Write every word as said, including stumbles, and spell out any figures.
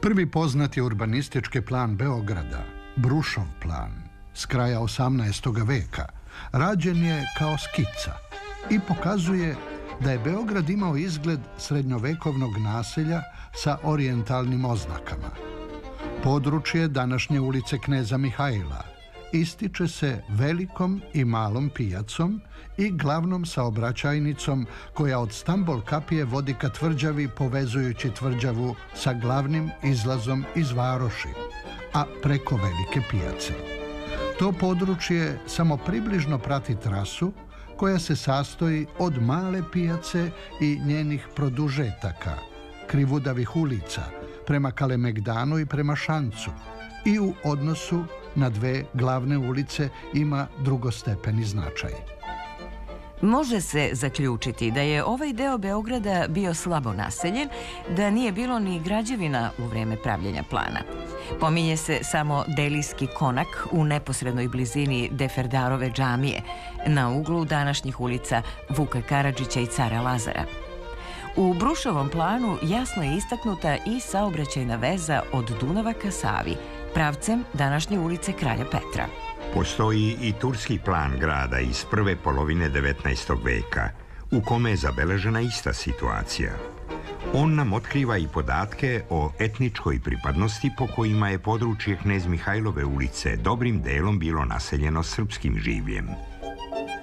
Prvi poznati urbanistički plan Beograda, Brušov plan, s kraja osamnaestog veka, rađen je kao skica i pokazuje da je Beograd imao izgled srednjovekovnog naselja sa orijentalnim oznakama. Područje današnje ulice Kneza Mihajla ističe se velikom i malom pijacom i glavnom saobraćajnicom koja od Stambol kapije vodi ka tvrđavi povezujući tvrđavu sa glavnim izlazom iz varoši, a preko velike pijace. To područje samo približno prati trasu koja se sastoji od male pijace i njenih produžetaka, krivudavih ulica, prema Kalemegdanu i prema Šancu, i u odnosu na dve glavne ulice ima drugostepeni značaj. Može se zaključiti da je ovaj deo Beograda bio slabo naseljen, da nije bilo ni građevina u vreme pravljenja plana. Pominje se samo Delijski konak u neposrednoj blizini Deferdarove džamije, na uglu današnjih ulica Vuka Karadžića i Cara Lazara. U Brušovom planu jasno je istaknuta i saobraćajna veza od Dunava ka Savi, pravcem današnje ulice Kralja Petra. Postoji i turski plan grada iz prve polovine devetnaestog veka, u kome je zabeležena ista situacija. On nam otkriva i podatke o etničkoj pripadnosti po kojima je područje Knez Mihajlove ulice dobrim delom bilo naseljeno srpskim življem.